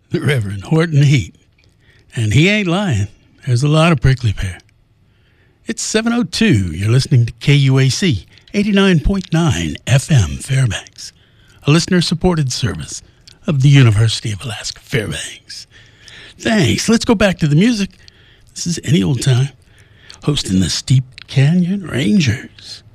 the Reverend Horton Heat. And he ain't lying. There's a lot of prickly pear. It's 7:02. You're listening to KUAC 89.9 FM Fairbanks, a listener-supported service of the University of Alaska Fairbanks. Thanks. Let's go back to the music. This is Any Old Time, hosting the Steep Canyon Rangers.